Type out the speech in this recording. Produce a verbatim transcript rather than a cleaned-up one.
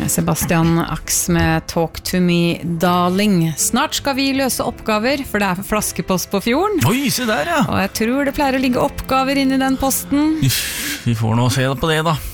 Sebastian Aks med Talk to me, darling. Snart skal vi løse oppgaver, for det er flaskepost på fjorden. Oi, se der, ja. Og jeg tror det pleier å ligge oppgaver inn i den posten. Vi får nå se på det, da.